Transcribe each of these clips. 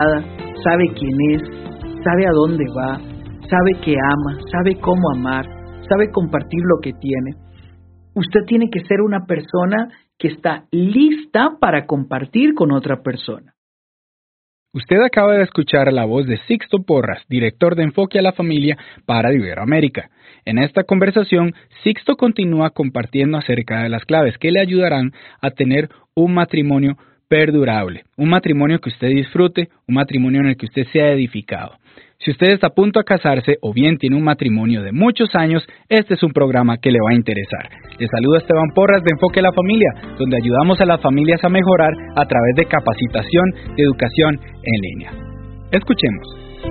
sabe quién es, sabe a dónde va, sabe que ama, sabe cómo amar, sabe compartir lo que tiene. Usted tiene que ser una persona que está lista para compartir con otra persona. Usted acaba de escuchar la voz de Sixto Porras, director de Enfoque a la Familia para Iberoamérica. En esta conversación, Sixto continúa compartiendo acerca de las claves que le ayudarán a tener un matrimonio perdurable, un matrimonio que usted disfrute, un matrimonio en el que usted sea edificado. Si usted está a punto de casarse o bien tiene un matrimonio de muchos años, este es un programa que le va a interesar. Le saluda Esteban Porras de Enfoque a la Familia, donde ayudamos a las familias a mejorar a través de capacitación y educación en línea. Escuchemos.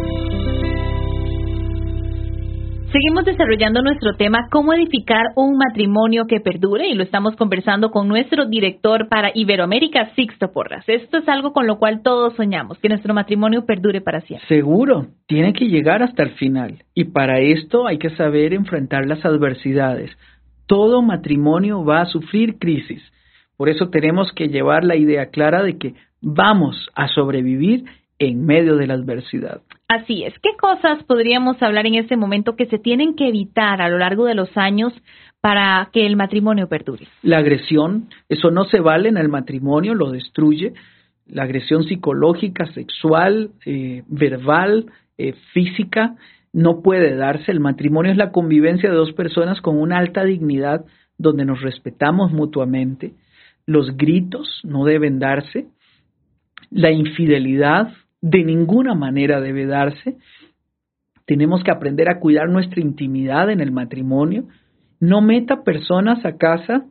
Seguimos desarrollando nuestro tema, cómo edificar un matrimonio que perdure, y lo estamos conversando con nuestro director para Iberoamérica, Sixto Porras. Esto es algo con lo cual todos soñamos, que nuestro matrimonio perdure para siempre. Seguro, tiene que llegar hasta el final, y para esto hay que saber enfrentar las adversidades. Todo matrimonio va a sufrir crisis, por eso tenemos que llevar la idea clara de que vamos a sobrevivir en medio de la adversidad. Así es. ¿Qué cosas podríamos hablar en este momento que se tienen que evitar a lo largo de los años para que el matrimonio perdure? La agresión, eso no se vale en el matrimonio, lo destruye. La agresión psicológica, sexual, verbal, física, no puede darse. El matrimonio es la convivencia de dos personas con una alta dignidad donde nos respetamos mutuamente. Los gritos no deben darse. La infidelidad de ninguna manera debe darse. Tenemos que aprender a cuidar nuestra intimidad en el matrimonio. No meta personas a casa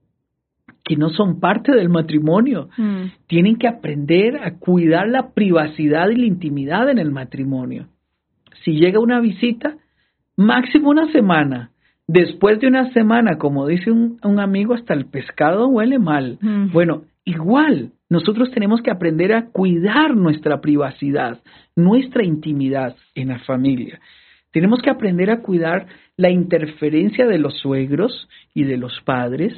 que no son parte del matrimonio. Tienen que aprender a cuidar la privacidad y la intimidad en el matrimonio. Si llega una visita, máximo una semana. Después de una semana, como dice un amigo, hasta el pescado huele mal. Bueno, igual, nosotros tenemos que aprender a cuidar nuestra privacidad, nuestra intimidad en la familia. Tenemos que aprender a cuidar la interferencia de los suegros y de los padres,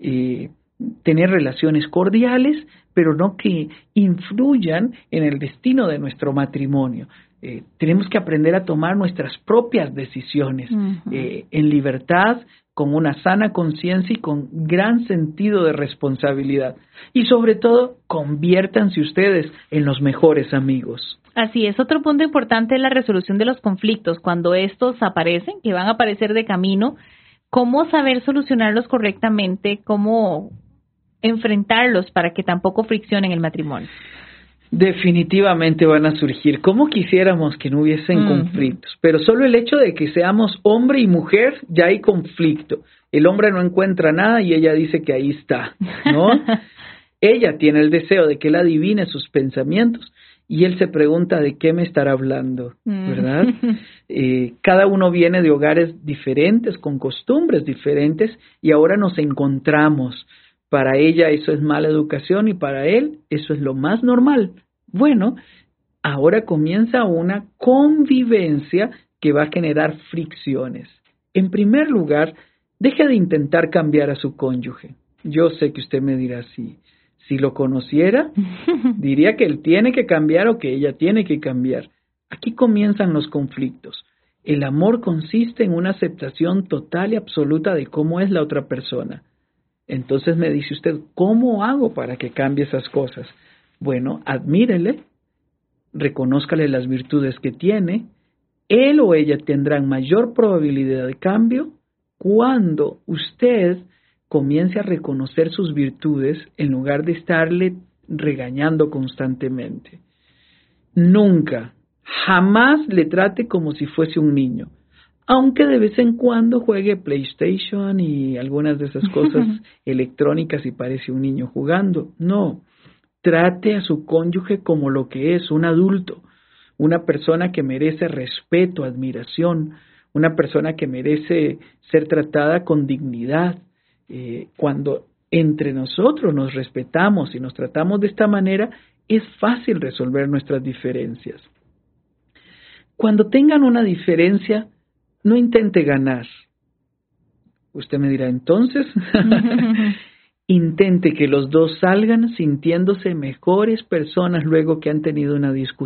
tener relaciones cordiales, pero no que influyan en el destino de nuestro matrimonio. Tenemos que aprender a tomar nuestras propias decisiones en libertad, con una sana conciencia y con gran sentido de responsabilidad. Y sobre todo, conviértanse ustedes en los mejores amigos. Así es. Otro punto importante es la resolución de los conflictos. Cuando estos aparecen, que van a aparecer de camino, ¿cómo saber solucionarlos correctamente? ¿Cómo enfrentarlos para que tampoco friccionen el matrimonio? Definitivamente van a surgir. ¿Cómo quisiéramos que no hubiesen conflictos? Pero solo el hecho de que seamos hombre y mujer, ya hay conflicto. El hombre no encuentra nada y ella dice que ahí está, ¿no? Ella tiene el deseo de que él adivine sus pensamientos y él se pregunta de qué me estará hablando, ¿verdad? Cada uno viene de hogares diferentes, con costumbres diferentes, y ahora nos encontramos. Para ella eso es mala educación y para él eso es lo más normal. Bueno, ahora comienza una convivencia que va a generar fricciones. En primer lugar, deje de intentar cambiar a su cónyuge. Yo sé que usted me dirá, si lo conociera, diría que él tiene que cambiar o que ella tiene que cambiar. Aquí comienzan los conflictos. El amor consiste en una aceptación total y absoluta de cómo es la otra persona. Entonces me dice usted, ¿cómo hago para que cambie esas cosas? Bueno, admírele, reconózcale las virtudes que tiene. Él o ella tendrán mayor probabilidad de cambio cuando usted comience a reconocer sus virtudes en lugar de estarle regañando constantemente. Nunca, jamás le trate como si fuese un niño. Aunque de vez en cuando juegue PlayStation y algunas de esas cosas electrónicas y parece un niño jugando. No, trate a su cónyuge como lo que es, un adulto, una persona que merece respeto, admiración, una persona que merece ser tratada con dignidad. Cuando entre nosotros nos respetamos y nos tratamos de esta manera, es fácil resolver nuestras diferencias. Cuando tengan una diferencia, no intente ganar. Usted me dirá, entonces, intente que los dos salgan sintiéndose mejores personas luego que han tenido una discusión.